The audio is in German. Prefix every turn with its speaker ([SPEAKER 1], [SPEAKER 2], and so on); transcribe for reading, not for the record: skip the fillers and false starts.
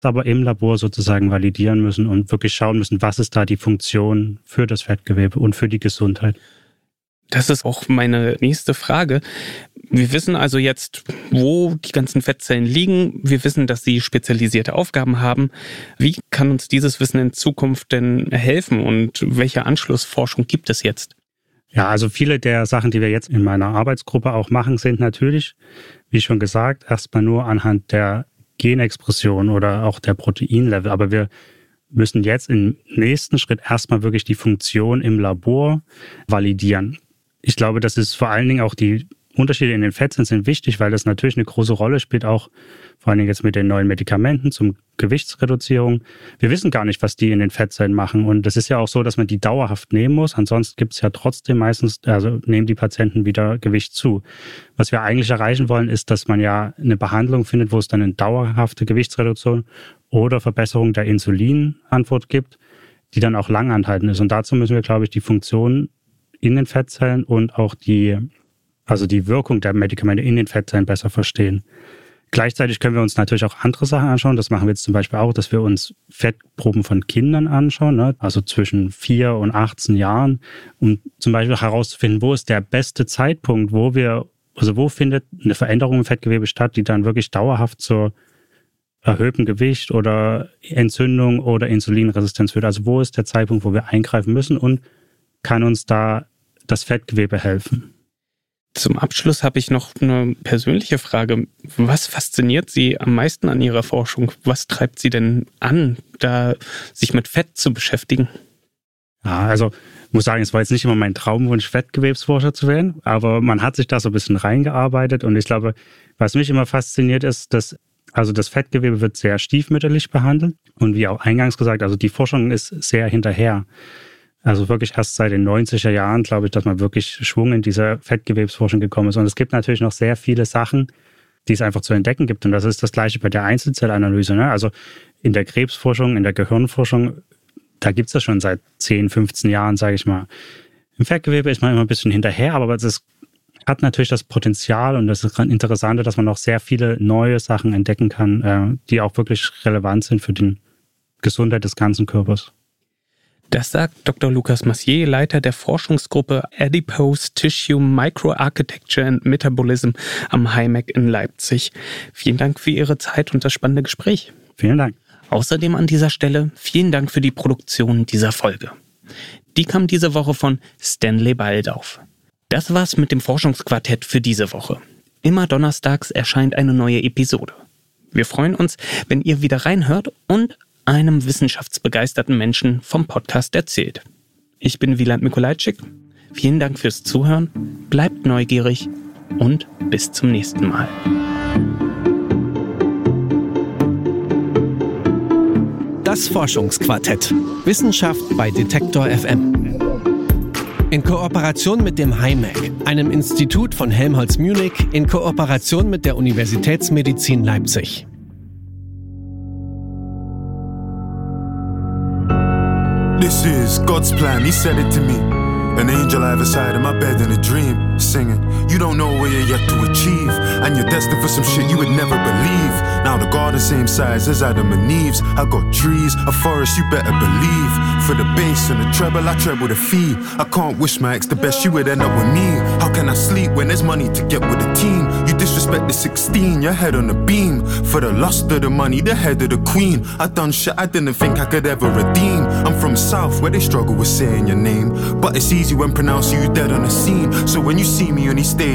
[SPEAKER 1] aber im Labor sozusagen validieren müssen und wirklich schauen müssen, was ist da die Funktion für das Fettgewebe und für die Gesundheit.
[SPEAKER 2] Das ist auch meine nächste Frage. Wir wissen also jetzt, wo die ganzen Fettzellen liegen. Wir wissen, dass sie spezialisierte Aufgaben haben. Wie kann uns dieses Wissen in Zukunft denn helfen und welche Anschlussforschung gibt es jetzt?
[SPEAKER 1] Ja, also viele der Sachen, die wir jetzt in meiner Arbeitsgruppe auch machen, sind natürlich, wie schon gesagt, erstmal nur anhand der Genexpression oder auch der Proteinlevel. Aber wir müssen jetzt im nächsten Schritt erstmal wirklich die Funktion im Labor validieren. Ich glaube, das ist vor allen Dingen auch die Unterschiede in den Fettzellen sind wichtig, weil das natürlich eine große Rolle spielt, auch vor allen Dingen jetzt mit den neuen Medikamenten zum Gewichtsreduzierung. Wir wissen gar nicht, was die in den Fettzellen machen. Und das ist ja auch so, dass man die dauerhaft nehmen muss. Ansonsten gibt es ja trotzdem meistens, also nehmen die Patienten wieder Gewicht zu. Was wir eigentlich erreichen wollen, ist, dass man ja eine Behandlung findet, wo es dann eine dauerhafte Gewichtsreduktion oder Verbesserung der Insulinantwort gibt, die dann auch lang anhalten ist. Und dazu müssen wir, glaube ich, die Funktion in den Fettzellen und auch die Wirkung der Medikamente in den Fettzellen besser verstehen. Gleichzeitig können wir uns natürlich auch andere Sachen anschauen. Das machen wir jetzt zum Beispiel auch, dass wir uns Fettproben von Kindern anschauen, ne? Also zwischen 4 und 18 Jahren, um zum Beispiel herauszufinden, wo ist der beste Zeitpunkt, wo findet eine Veränderung im Fettgewebe statt, die dann wirklich dauerhaft zur erhöhtem Gewicht oder Entzündung oder Insulinresistenz führt. Also wo ist der Zeitpunkt, wo wir eingreifen müssen und kann uns da das Fettgewebe helfen?
[SPEAKER 2] Zum Abschluss habe ich noch eine persönliche Frage. Was fasziniert Sie am meisten an Ihrer Forschung? Was treibt Sie denn an, da sich mit Fett zu beschäftigen?
[SPEAKER 1] Ja, also ich muss sagen, es war jetzt nicht immer mein Traumwunsch, Fettgewebsforscher zu werden, aber man hat sich da so ein bisschen reingearbeitet und ich glaube, was mich immer fasziniert ist, dass das Fettgewebe wird sehr stiefmütterlich behandelt und wie auch eingangs gesagt, also die Forschung ist sehr hinterher. Also wirklich erst seit den 90er Jahren, glaube ich, dass man wirklich Schwung in diese Fettgewebsforschung gekommen ist. Und es gibt natürlich noch sehr viele Sachen, die es einfach zu entdecken gibt. Und das ist das Gleiche bei der Einzelzellanalyse, ne? Also in der Krebsforschung, in der Gehirnforschung, da gibt es das schon seit 10, 15 Jahren, sage ich mal. Im Fettgewebe ist man immer ein bisschen hinterher, aber das hat natürlich das Potenzial und das ist Interessante, dass man noch sehr viele neue Sachen entdecken kann, die auch wirklich relevant sind für die Gesundheit des ganzen Körpers.
[SPEAKER 2] Das sagt Dr. Lukas Massier, Leiter der Forschungsgruppe Adipose Tissue Microarchitecture and Metabolism am HiMac in Leipzig. Vielen Dank für Ihre Zeit und das spannende Gespräch.
[SPEAKER 1] Vielen Dank.
[SPEAKER 2] Außerdem an dieser Stelle vielen Dank für die Produktion dieser Folge. Die kam diese Woche von Stanley Baldauf. Das war's mit dem Forschungsquartett für diese Woche. Immer donnerstags erscheint eine neue Episode. Wir freuen uns, wenn ihr wieder reinhört und einem wissenschaftsbegeisterten Menschen vom Podcast erzählt. Ich bin Wieland Mikolajczyk. Vielen Dank fürs Zuhören, bleibt neugierig und bis zum nächsten Mal.
[SPEAKER 3] Das Forschungsquartett. Wissenschaft bei Detektor FM. In Kooperation mit dem HiMac, einem Institut von Helmholtz Munich, in Kooperation mit der Universitätsmedizin Leipzig.
[SPEAKER 4] This is God's plan, he said it to me. An angel either side of my bed in a dream, singing, you don't know where you're yet to achieve, and you're destined for some shit you would never believe. Now the garden same size as Adam and Eve's. I got trees, a forest you better believe. For the bass and the treble, I treble the fee. I can't wish my ex the best, she would end up with me. How can I sleep when there's money to get with the team? You disrespect the 16, your head on the beam. For the lust of the money, the head of the queen. I done shit I didn't think I could ever redeem. I'm from South where they struggle with saying your name, but it's easy when pronouncing you dead on the scene. So when you see me on these stage